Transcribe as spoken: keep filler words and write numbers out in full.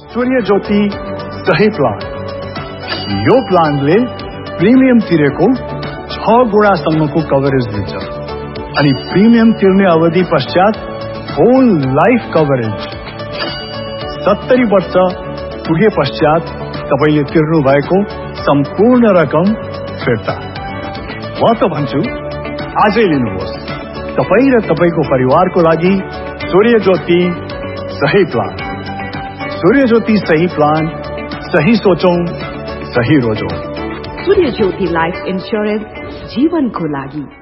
सूर्य ज्योति सही प्लान। यो प्लानले प्रिमियम तिरेको छ गुणासम्मको कभरेज दिन्छ अनि प्रिमियम तिर्ने अवधि पश्चात होल लाइफ कभरेज। सत्तरी वर्ष पुगे पश्चात तपाईले तिर्नु भएको सम्पूर्ण रकम फिर्ता। म त भन्छु आजै लिनुहोस् तपाई र तपाईको परिवारको लागि सूर्य ज्योति सही प्लान। सूर्य ज्योति सही प्लान, सही सोचौं, सही रोजौं। सूर्य ज्योति लाइफ इन्स्योरेन्स जीवनको लागि।